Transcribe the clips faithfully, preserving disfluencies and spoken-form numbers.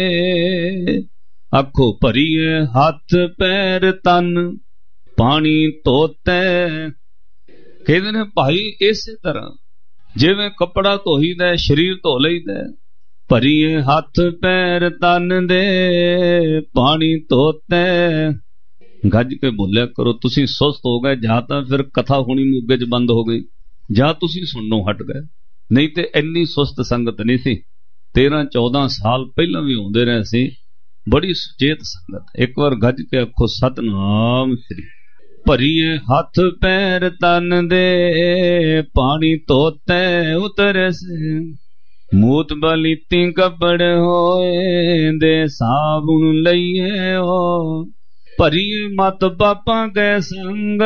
आखो भरीए हाथ पैर तन पानी धोते। कहते ने भाई इस तरह जिवें कपड़ा धोईदा शरीर धो लईदा, भरीए हाथ पैर तन दे पानी धोते। गज के बोलिया करो, तुसी सुस्त हो गए जां तां फिर कथा होनी मुगे च बंद हो गई, जां तुसी सुननों हट गए। नहीं तो इन्नी सुस्त संगत नहीं सी। तेरह चौदह साल पहला भी आउंदे रहे सी, बड़ी सुचेत संगत। एक बार गज के आखो सतनाम श्री। भरीए हाथ पैर तन दे पानी धोते उतरे से, मूत बलीती कपड़ होए दे साबुन लईए हो। भरीए मत पापा के संग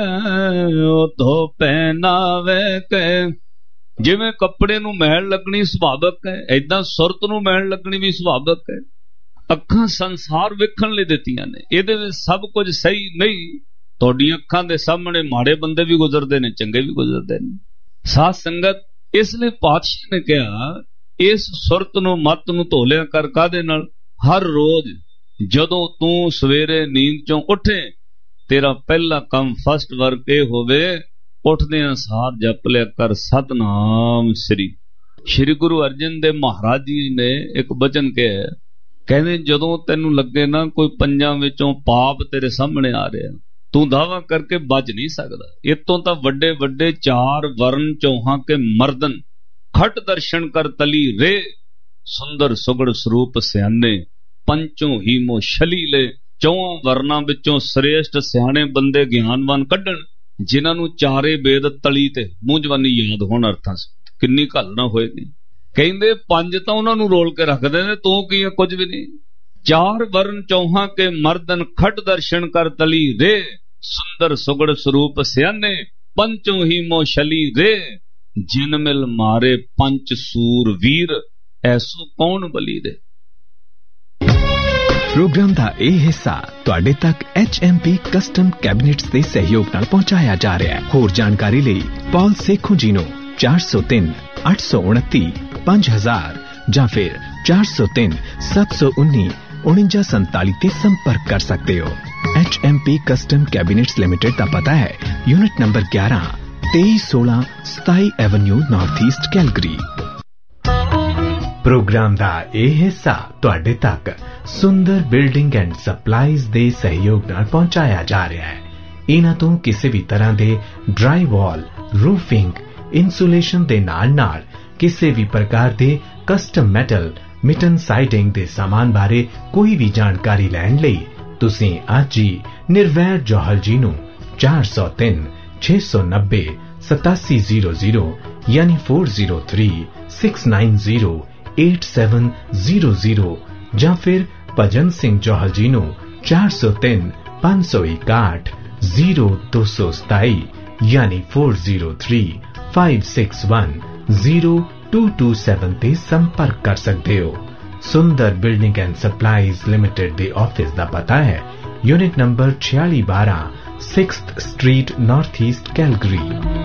ओ धो पहनावे के। जिवें कपड़े नूं मैल लगनी सुभावक है, ऐदां सुरत नूं मैल लगनी भी सुभावक है। अखां संसार वेखण लई दित्तियां ने, इहदे विच सब कुछ सही नहीं। तुहाडीआं अखां दे सामणे माड़े बंदे भी गुजरदे ने, चंगे भी गुजरदे ने। साध संगत इसलिए पातशाह ने कहा इस सुरत नूं मत नूं धो लिया कर। काहदे नाल? हर रोज जदों तू सवेरे नींद चों उठे, तेरा पहला काम फर्स्ट वर्क यह होवे, उठदियां सार जप लिया कर सतनाम श्री। श्री गुरु अर्जन देव महाराज जी ने एक वचन कहा, कहते जदों तैनूं लगे ना कोई पंजां विचों पाप तेरे सामने आ रहा, तू दावा करके बच नहीं सकदा। इतों तां वड्डे वड्डे चार वर्ण चौहां के मर्दन खट दर्शन कर तली रे, सुंदर सुगड़ स्वरूप स्याने पंचों ही मो शलीले। चौहां वर्णां विचों श्रेष्ठ सियाणे बंदे ज्ञानवान कड्डण, जिन्हां नूं चारे वेद तली ते मूंह जवानी याद होण। अर्थां किन्नी घालना होएगी। कहंदे पंज तां उन्हां नूं रोल के रखदे ने, तू की कुछ भी नहीं। चार वर्ण चौहां के मर्दन खट दर्शन कर तली रे, सुंदर सुगड़ स्वरूप स्याने पंचों ही मो शली रे। जिन मिल मारे पंच सूर वीर, ऐसो कौन बली दे। प्रोग्राम का यह हिस्सा तुहाडे तक H M P custom cabinets के सहयोग नाल पहुंचाया जा रहा है। होर जानकारी लई पॉल सेखों जी नूं चार सौ तीन अठ सौ उनती पांच हजार या फिर चार सौ तीन सत्त सौ उन्नी उनंजा संताली ते संपर्क कर सकते हो। H M P custom cabinets limited का पता है यूनिट नंबर ग्यारह तेईस सोलह सताई Avenue north east Calgary. Programme का यह हिस्सा तुहाडे तक सुंदर बिल्डिंग एंड सप्लाईज दे सहयोग नाल पहुंचाया जा रहा है। इन्हां तों किसी भी तरह दे ड्राई वॉल, रूफिंग, इंसुलेशन दे नाल नाल किसी भी प्रकार दे कस्टम मेटल मिटन साइडिंग दे सामान बारे कोई भी जानकारी लैण लई तुसीं अज ही निर्वैर जौहल जी नूं चार सौ तीन छे सौ नब्बे सतासी जीरो जीरो यानी four zero three six nine zero eight seven zero zero या फिर भजन सिंह जौहल जी नूं चार सौ तीन पांच सौ इकाठ जीरो दो सौ सताई यानी four zero three five six one zero to to seven ते संपर्क कर सकते हो। सुंदर building and supplies limited they office दा पता है यूनिट नंबर छियाली बारह sixth street north east Calgary.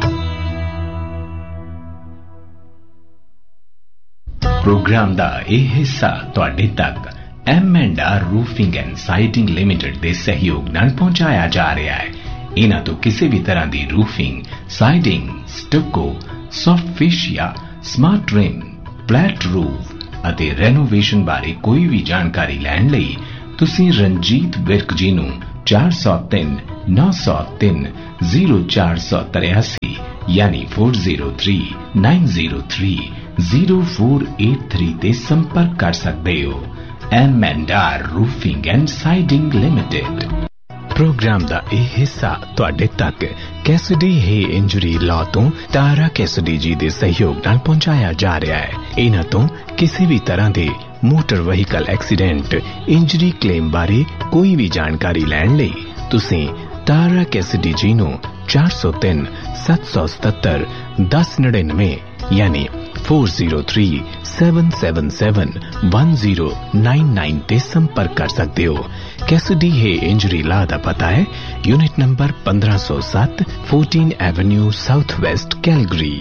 Programme दा यह हिस्सा तुहाडे तक M and are roofing and siding limited दे सहयोग नाल पहुंचाया जा रहा है। इन्हां तो किसी भी तरह की roofing, siding, stucco, soft fascia, smart rim, flat roof अते रेनोवेशन बारे कोई भी जानकारी लैण लई तुसीं रंजीत विर्क जी नूं चार सौ तीन नौ सौ तीन जीरो चार सौ तिरासी यानी four zero three nine zero three zero four eight three ते संपर्क कर सकते हो। M and are roofing and siding limited. Programme का यह हिस्सा तुहाडे तक कैसिडी हे इंजरी लॉ तो तारा कैसिडी जी दे सहयोग नाल पहुंचाया जा रहा है। इन्हां तो किसी भी तरह दे motor vehicle accident injury claim बारे कोई भी जानकारी लैण लई तुसीं तारा कैसिडी जी नूं चार सौ तीन सत्त सौ सतहत्तर दस नड़िनवे यानी four zero three seven seven seven one zero nine nine ते संपर्क कर सकते हो। कैसिडी हे इंजरी ला दा पता है यूनिट नंबर पंद्रह सौ सात fourteen Avenue south west Calgary.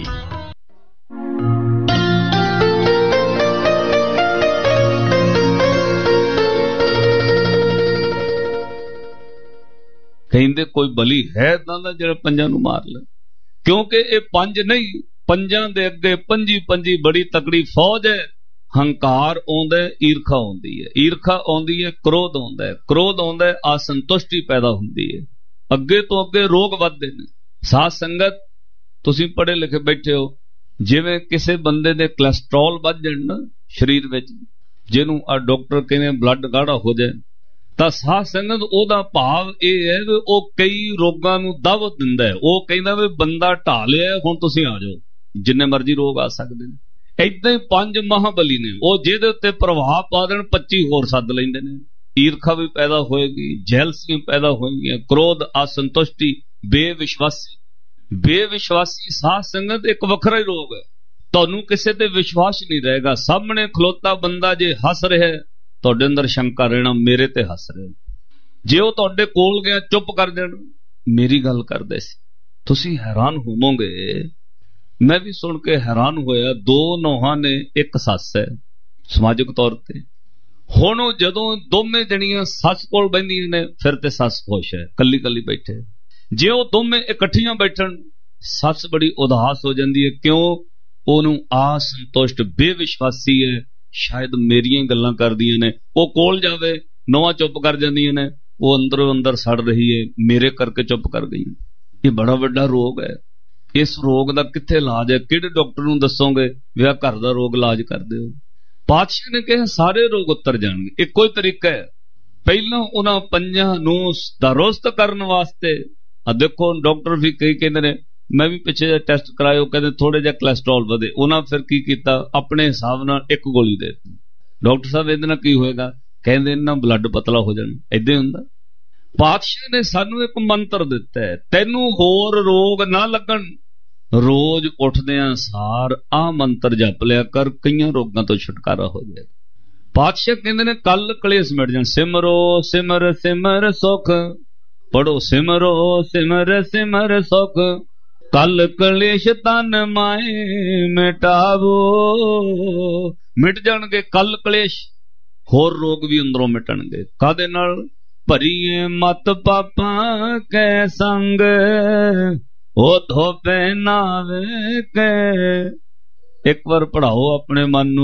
ਕਹਿੰਦੇ ਕੋਈ ਬਲੀ ਹੈ ਇਦਾਂ ਦਾ ਜਿਹੜਾ ਪੰਜਾਂ ਨੂੰ ਮਾਰ ਲੈ, ਕਿਉਂਕਿ ਇਹ ਪੰਜ ਨਹੀਂ, ਪੰਜਾਂ ਦੇ ਅੱਗੇ ਪੰਜੀ ਪੰਜੀ ਬੜੀ ਤਕੜੀ ਫੌਜ ਹੈ। ਹੰਕਾਰ ਆਉਂਦਾ, ਈਰਖਾ ਆਉਂਦੀ ਹੈ, ਈਰਖਾ ਆਉਂਦੀ ਹੈ, ਕ੍ਰੋਧ ਆਉਂਦਾ ਹੈ, ਕ੍ਰੋਧ ਆਉਂਦਾ ਹੈ, ਅਸੰਤੁਸ਼ਟੀ ਪੈਦਾ ਹੁੰਦੀ ਹੈ, ਅੱਗੇ ਤੋਂ ਅੱਗੇ ਰੋਗ ਵੱਧਦੇ ਨੇ। ਸਾਧ ਸੰਗਤ, ਤੁਸੀਂ ਪੜ੍ਹੇ ਲਿਖੇ ਬੈਠੇ ਹੋ, ਜਿਵੇਂ ਕਿਸੇ ਬੰਦੇ ਦੇ ਕੋਲੈਸਟਰੋਲ ਵੱਧ ਜਾਣ ਨਾ ਸਰੀਰ ਵਿੱਚ, ਜਿਹਨੂੰ ਆ ਡਾਕਟਰ ਕਹਿੰਦੇ ਬਲੱਡ ਗਾੜਾ ਹੋ ਜਾਏ, ਤਾਂ ਸਾਧ ਸੰਗਤ ਉਹਦਾ ਭਾਵ ਇਹ ਹੈ ਵੀ ਉਹ ਕਈ ਰੋਗਾਂ ਨੂੰ ਦਾਵਤ ਦਿੰਦਾ ਹੈ। ਉਹ ਕਹਿੰਦਾ ਵੀ ਬੰਦਾ ਢਾਹ ਲਿਆ, ਹੁਣ ਤੁਸੀਂ ਆ ਜਾਓ, ਜਿੰਨੇ ਮਰਜ਼ੀ ਰੋਗ ਆ ਸਕਦੇ ਨੇ। ਏਦਾਂ ਹੀ ਪੰਜ ਮਹਾਬਲੀ ਨੇ, ਉਹ ਜਿਹਦੇ ਉੱਤੇ ਪ੍ਰਭਾਵ ਪਾ ਦੇਣ ਪੱਚੀ ਹੋਰ ਸੱਦ ਲੈਂਦੇ ਨੇ। ਈਰਖਾ ਵੀ ਪੈਦਾ ਹੋਏਗੀ, ਜੈਲਸੀ ਪੈਦਾ ਹੋਏਗੀ, ਕ੍ਰੋਧ, ਅਸੰਤੁਸ਼ਟੀ, ਬੇਵਿਸ਼ਵਾਸੀ। ਬੇਵਿਸ਼ਵਾਸੀ ਸਾਧ ਸੰਗਤ ਇੱਕ ਵੱਖਰਾ ਹੀ ਰੋਗ ਹੈ। ਤੁਹਾਨੂੰ ਕਿਸੇ ਤੇ ਵਿਸ਼ਵਾਸ ਨਹੀਂ ਰਹੇਗਾ। ਸਾਹਮਣੇ ਖਲੋਤਾ ਬੰਦਾ ਜੇ ਹੱਸ ਰਿਹਾ, ਤੁਹਾਡੇ ਅੰਦਰ ਸ਼ੰਕਾ ਰਹਿਣਾ, ਮੇਰੇ ਤੇ ਹੱਸ ਰਿਹਾ। ਜੇ ਉਹ ਤੁਹਾਡੇ ਕੋਲ ਗਿਆ, ਚੁੱਪ ਕਰ ਜਾਣ, ਮੇਰੀ ਗੱਲ ਕਰਦੇ ਸੀ। ਤੁਸੀਂ ਹੈਰਾਨ ਹੋਵੋਗੇ, ਮੈਂ ਵੀ ਸੁਣ ਕੇ ਹੈਰਾਨ ਹੋਇਆ। ਦੋ ਨੌਹਾਂ ਨੇ, ਇੱਕ ਸੱਸ ਹੈ ਸਮਾਜਿਕ ਤੌਰ ਤੇ। ਹੁਣ ਉਹ ਜਦੋਂ ਦੋਵੇਂ ਜਣੀਆਂ ਸੱਸ ਕੋਲ ਬੈਠੀਆਂ ਨੇ, ਫਿਰ ਤੇ ਸੱਸ ਖੁਸ਼ ਹੈ, ਕੱਲੀ ਕੱਲੀ ਬੈਠੇ। ਜੇ ਉਹ ਦੋਵੇਂ ਇਕੱਠੀਆਂ ਬੈਠਣ, ਸੱਸ ਬੜੀ ਉਦਾਸ ਹੋ ਜਾਂਦੀ ਹੈ। ਕਿਉਂ? ਉਹਨੂੰ ਅਸੰਤੁਸ਼ਟ, ਬੇਵਿਸ਼ਵਾਸੀ ਹੈ, ਸ਼ਾਇਦ ਮੇਰੀਆਂ ਹੀ ਗੱਲਾਂ ਕਰਦੀਆਂ ਨੇ। ਉਹ ਕੋਲ ਜਾਵੇ, ਨੌਹਾਂ ਚੁੱਪ ਕਰ ਜਾਂਦੀਆਂ ਨੇ, ਉਹ ਅੰਦਰੋਂ ਅੰਦਰ ਸੜ ਰਹੀ ਹੈ, ਮੇਰੇ ਕਰਕੇ ਚੁੱਪ ਕਰ ਗਈ। ਇਹ ਬੜਾ ਵੱਡਾ ਰੋਗ ਹੈ। ਇਸ ਰੋਗ ਦਾ ਕਿੱਥੇ ਇਲਾਜ ਹੈ? ਕਿਹੜੇ ਡਾਕਟਰ ਨੂੰ ਦੱਸੋਗੇ ਵੀ ਆਹ ਘਰ ਦਾ ਰੋਗ ਇਲਾਜ ਕਰਦੇ ਹੋ? ਪਾਤਸ਼ਾਹ ਨੇ ਕਿਹਾ ਸਾਰੇ ਰੋਗ ਉਤਰ ਜਾਣਗੇ। ਇੱਕੋ ਹੀ ਤਰੀਕਾ ਹੈ। ਪਹਿਲਾਂ ਉਹਨਾਂ ਪੰਜਾਂ ਨੂੰ ਦਰੁਸਤ ਕਰਨ ਵਾਸਤੇ, ਆ ਦੇਖੋ ਡਾਕਟਰ ਵੀ ਕਈ ਕਹਿੰਦੇ ਨੇ, ਮੈਂ ਵੀ ਪਿੱਛੇ ਜਿਹਾ ਟੈਸਟ ਕਰਾਇਆ, ਉਹ ਕਹਿੰਦੇ ਥੋੜੇ ਜਿਹਾ ਕੋਲੈਸਟਰੋਲ ਵਧੇ। ਉਹਨਾਂ ਫਿਰ ਕੀ ਕੀਤਾ, ਆਪਣੇ ਹਿਸਾਬ ਨਾਲ ਇੱਕ ਗੋਲੀ ਦੇ ਦਿੱਤੀ। ਡਾਕਟਰ ਸਾਹਿਬ ਇਹਦੇ ਨਾਲ ਕੀ ਹੋਏਗਾ? ਕਹਿੰਦੇ ਇਹਨਾਂ ਬਲੱਡ ਪਤਲਾ ਹੋ ਜਾਣਾ। ਏਦਾਂ ਹੁੰਦਾ। ਪਾਤਸ਼ਾਹ ਨੇ ਸਾਨੂੰ ਇੱਕ ਮੰਤਰ ਦਿੱਤਾ ਹੈ, ਤੈਨੂੰ ਹੋਰ ਰੋਗ ਨਾ ਲੱਗਣ, ਰੋਜ਼ ਉੱਠਦਿਆਂ ਸਾਰ ਆਹ ਮੰਤਰ ਜਪ ਲਿਆ ਕਰ, ਕਈਆਂ ਰੋਗਾਂ ਤੋਂ ਛੁਟਕਾਰਾ ਹੋ ਜਾਏ। ਪਾਤਸ਼ਾਹ ਕਹਿੰਦੇ ਨੇ ਕੱਲ ਕਲੇਸ਼ ਮਿਟ ਜਾਣ। ਸਿਮਰੋ ਸਿਮਰ ਸਿਮਰ ਸੁਖ, ਪੜੋ ਸਿਮਰੋ ਸਿਮਰ ਸਿਮਰ ਸੁਖ, ਕੱਲ ਕਲੇਸ਼ ਤਨ ਮਾਏ ਮਿਟਾਵੋ। ਮਿਟ ਜਾਣਗੇ ਕੱਲ ਕਲੇਸ਼, ਹੋਰ ਰੋਗ ਵੀ ਅੰਦਰੋਂ ਮਿਟਣਗੇ। ਕਾਹਦੇ ਨਾਲ? ਭਰੀਏ ਮਤ ਪਾਪਾਂ ਕੈ ਸੰਗ, ਉਹ ਧੋਪੇ ਨਾਵੇ ਕੇ। ਇੱਕ ਵਾਰ ਪੜਾਓ ਆਪਣੇ ਮਨ ਨੂੰ।